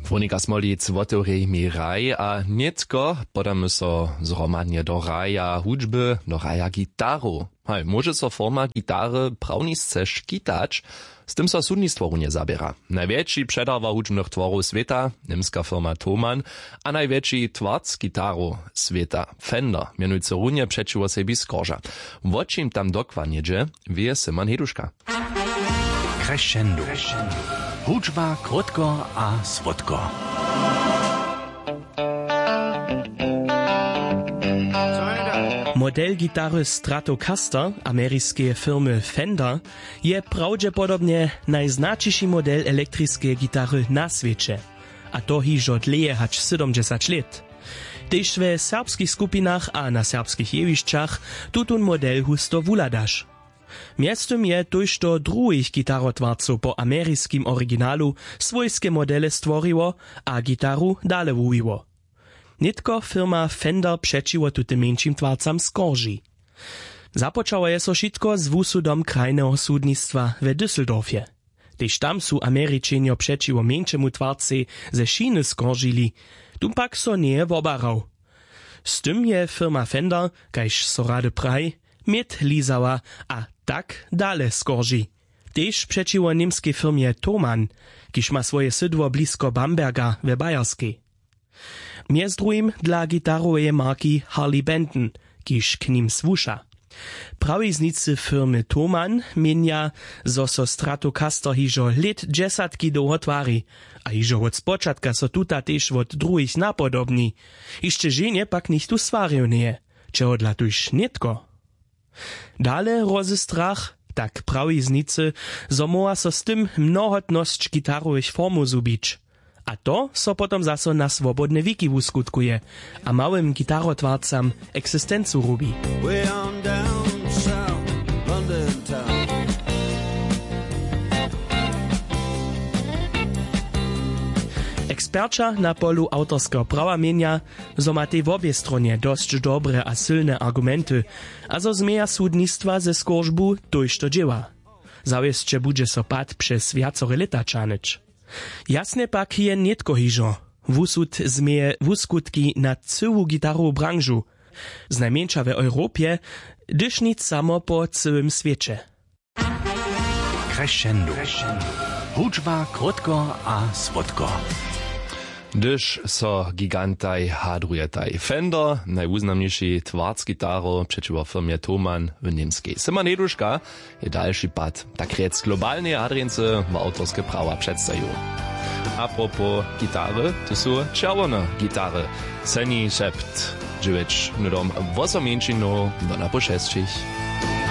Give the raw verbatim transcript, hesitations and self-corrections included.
Monika Smolic otewrej mi raj, a netko podamy so zromadnie do raja hudźby, do raja gitaru. Hej, może so forma gitary prawnie chcesz kitać, z tym so sudnictwo runie zabiera. Największy przedawa hudźbnych tworów świata, niemska firma Thomann, a największy twarc gitaru świata, Fender, mianujcy runie przeciwko sobie skorża. O czym tam dokładnie dzieje, wie Simon Heduszka. Crescendo. Hudźba krótko a słodko. Model gitary Stratocaster ameryjskiej firmy Fender je prawdopodobnie najznaczniejszy model elektrycznej gitary na świecie, a to hižo dleje hać siedemdziesiąt lat. Też w serbskich skupinach a na serbskich jewišćach tutun model husto wuladaš. Miestem je tuž do druhých gitarotvarcov po ameryjskim oryginalu swojskie modele stworiło, a gitaru dale wujiło. Nitko firma Fender przeciwo tutym mniejszym twarcam skorži. Započało je so šitko z wusudom krajnego sudnictwa w Düsseldorfie. Tež tam su Američenjo przeciwo mniejszemu twarcy ze Šiny skoržili, tum pak so nie wobarał. Z tym je firma Fender, kajž so rady praj, mit lizała, a tak dale skorži. Tež przeciwo niemskiej firmie Thomann, kiż ma swoje sydło blisko Bamberga we Bajerskiej. Między drugim dla gitarowej marki Harley Benton, kiż k nim swusza. Prawiznicy firmy Thomann mienia, zo so Stratocaster hižo lit džesatki długo twari, a hižo od spočatka so tuta tež od druhých napodobni. Išće ženje pak nicht tu svario nie, čeho dla tuž nitko. Dale rozy strach, tak prawiznicy, zo moa so z tym mnohotnosć gitarowych formu zubić. A to so potom zaso na swobodne wiki uskutkuje, a małym gitarotwarcam eksystencu rubi. Eksperča na polu autorskiego prawa mienia, zo ma tej w obie stronie dość dobre a silne argumenty, a zo zmieja sudnictwa ze skorżbu dojść do dzieła. Zawieszcze budże so pad przez wiacore lata czanyć. Jasne pak je nitko hižo. Wusud zmieje wuskutki na cyłu gitaru branżu. Znajmniejsza w Europie, gdyż nic samo po całym świecie. Crescendo. Hudźba krótko a słodko. Gdyż so gigantaj hadrujetaj. Fender, najwuznamniejszy twarc gitaru przeciwko firmie Thomann w niemskiej. Simon Heduszka je dalszy pad. Tak rec globalnie hadrence w autorskie prawa przedstawił. A propos gitary, to są czerwone gitary. Ceni szept dziewięć nudom wosomięczynu do na poszestszych.